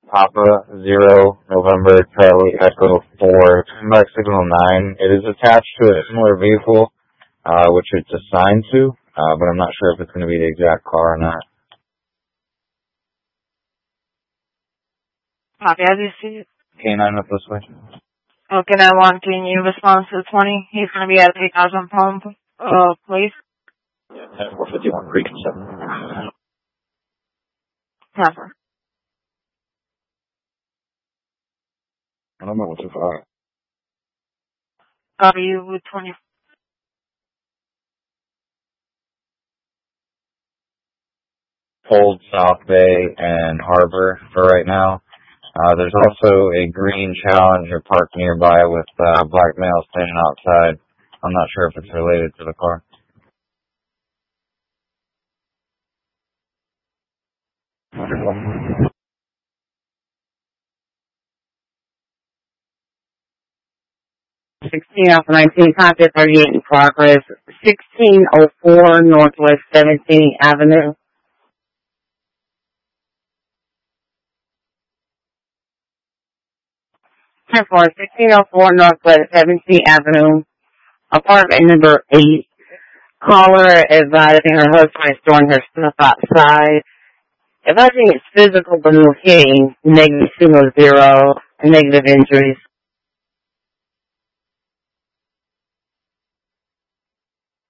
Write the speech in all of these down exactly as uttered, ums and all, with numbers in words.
Papa Zero November Charlie Echo four, turn signal nine. It is attached to a similar vehicle, uh, which it's assigned to, uh, but I'm not sure if it's going to be the exact car or not. Copy, as you see. K nine up this way. Okay, now one, can you respond to twenty? He's going to be at eight thousand pound, uh, please. Yeah, ten four fifty-one, preconcept. Transfer. I don't know what to far. Copy you with twenty. Hold South Bay and Harbor for right now. Uh, there's also a green Challenger parked nearby with uh, black male standing outside. I'm not sure if it's related to the car. sixteen off nineteen, contact thirty-eight in progress. sixteen oh four Northwest seventeenth Avenue. ten four, sixteen oh four Northwest seventeenth Avenue. Apartment number eight. Caller advising her husband is storing her stuff outside. Advising it's physical but no hitting. Negative signal zero. Negative injuries.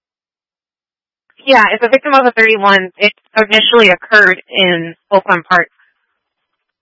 Yeah, it's a victim of a thirty-one. It initially occurred in Oakland Park